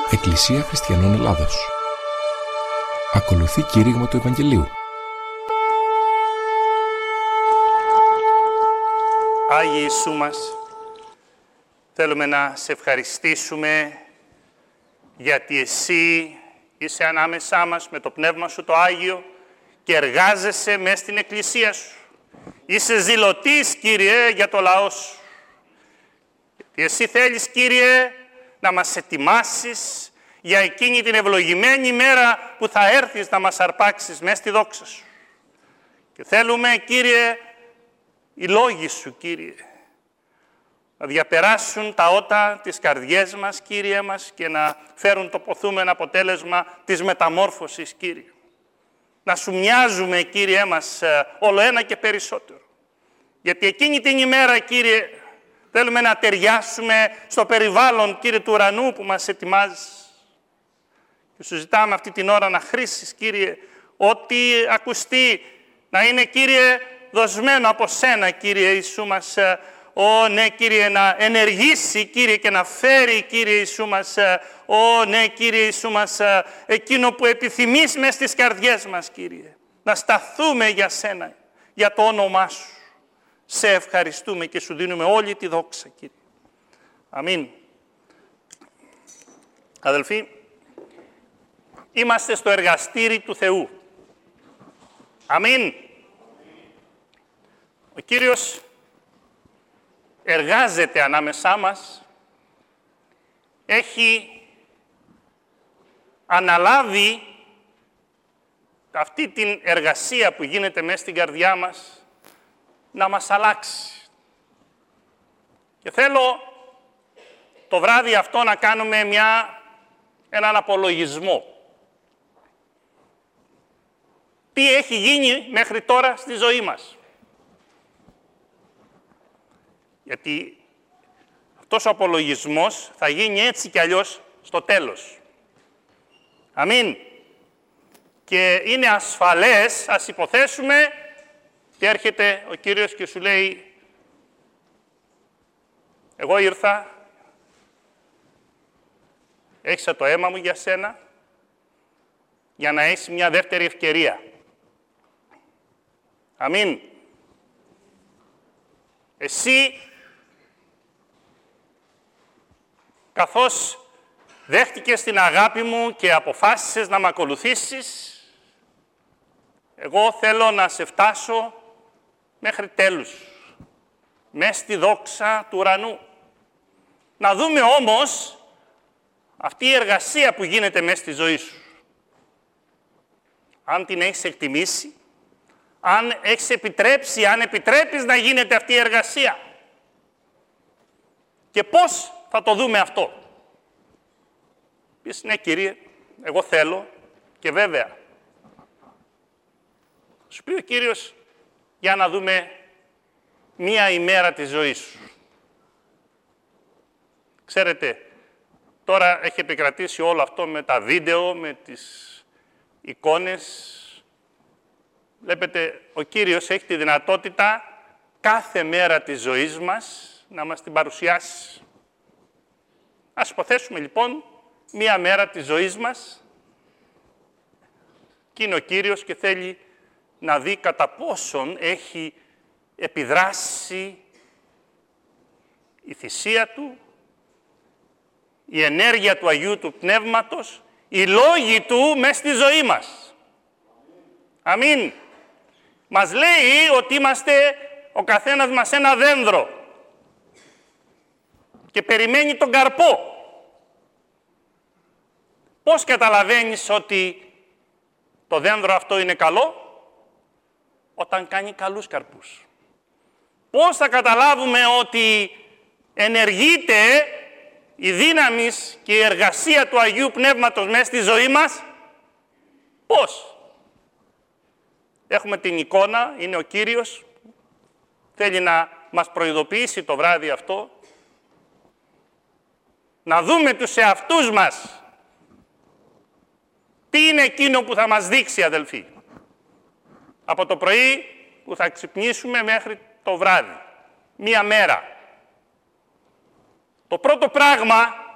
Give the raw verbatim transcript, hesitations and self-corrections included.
Εκκλησία Χριστιανών Ελλάδος. Ακολουθεί κήρυγμα του Ευαγγελίου. Άγιε Ιησού μας, θέλουμε να σε ευχαριστήσουμε γιατί εσύ είσαι ανάμεσά μας με το Πνεύμα Σου το Άγιο και εργάζεσαι μέσα στην Εκκλησία Σου. Είσαι ζηλωτής, Κύριε, για το λαό Σου. Γιατί εσύ θέλεις, Κύριε, να μας ετοιμάσεις για εκείνη την ευλογημένη μέρα που θα έρθεις να μας αρπάξεις μέσα στη δόξα Σου. Και θέλουμε, Κύριε, οι λόγοι Σου, Κύριε, να διαπεράσουν τα ότα της καρδιές μας, Κύριε μας, και να φέρουν το ποθούμενο αποτέλεσμα της μεταμόρφωσης, Κύριε. Να Σου μοιάζουμε, Κύριε μας, όλο ένα και περισσότερο. Γιατί εκείνη την ημέρα, Κύριε, θέλουμε να ταιριάσουμε στο περιβάλλον, Κύριε, του ουρανού που μας ετοιμάζεις. Και Σου ζητάμε αυτή την ώρα να χρήσεις, Κύριε, ό,τι ακουστεί, να είναι, Κύριε, δοσμένο από Σένα, Κύριε Ιησού μας. Ω, ναι, Κύριε, να ενεργήσει, Κύριε, και να φέρει, Κύριε Ιησού μας. Ω, ναι, Κύριε Ιησού μας, εκείνο που επιθυμείς μες στις καρδιές μας, Κύριε. Να σταθούμε για Σένα, για το όνομά Σου. Σε ευχαριστούμε και Σου δίνουμε όλη τη δόξα, Κύριε. Αμήν. Αδελφοί, είμαστε στο εργαστήρι του Θεού. Αμήν. Ο Κύριος εργάζεται ανάμεσά μας, έχει αναλάβει αυτή την εργασία που γίνεται μέσα στην καρδιά μας να μας αλλάξει. Και θέλω το βράδυ αυτό να κάνουμε μια, έναν απολογισμό. Τι έχει γίνει μέχρι τώρα στη ζωή μας. Γιατί αυτός ο απολογισμός θα γίνει έτσι κι αλλιώς στο τέλος. Αμήν. Και είναι ασφαλές, ας υποθέσουμε, και έρχεται ο Κύριος και σου λέει, εγώ ήρθα, έχισα το αίμα μου για σένα, για να έχεις μια δεύτερη ευκαιρία. Αμήν. Εσύ, καθώς δέχτηκες την αγάπη μου και αποφάσισες να με ακολουθήσεις, εγώ θέλω να σε φτάσω μέχρι τέλους, μες στη δόξα του ουρανού. Να δούμε όμως αυτή η εργασία που γίνεται μέσα στη ζωή σου. Αν την έχεις εκτιμήσει, αν έχεις επιτρέψει, αν επιτρέπεις να γίνεται αυτή η εργασία. Και πώς θα το δούμε αυτό. Πεις, ναι, Κύριε, εγώ θέλω, και βέβαια. Σου πει ο Κύριος, για να δούμε μία ημέρα της ζωής σου. Ξέρετε, τώρα έχει επικρατήσει όλο αυτό με τα βίντεο, με τις εικόνες. Βλέπετε, ο Κύριος έχει τη δυνατότητα κάθε μέρα της ζωής μας να μας την παρουσιάσει. Ας υποθέσουμε λοιπόν μία μέρα της ζωής μας και είναι ο Κύριος και θέλει να δει κατά πόσον έχει επιδράσει η θυσία Του, η ενέργεια του Αγίου του Πνεύματος, οι λόγοι Του μες στη ζωή μας. Αμήν. Μας λέει ότι είμαστε ο καθένας μας ένα δένδρο και περιμένει τον καρπό. Πώς καταλαβαίνεις ότι το δένδρο αυτό είναι καλό? Όταν κάνει καλούς καρπούς. Πώς θα καταλάβουμε ότι ενεργείται η δύναμη και η εργασία του Αγίου Πνεύματος μέσα στη ζωή μας? Πώς? Έχουμε την εικόνα, είναι ο Κύριος, θέλει να μας προειδοποιήσει το βράδυ αυτό, να δούμε τους εαυτούς μας. Τι είναι εκείνο που θα μας δείξει, αδελφοί, από το πρωί που θα ξυπνήσουμε μέχρι το βράδυ, μία μέρα. Το πρώτο πράγμα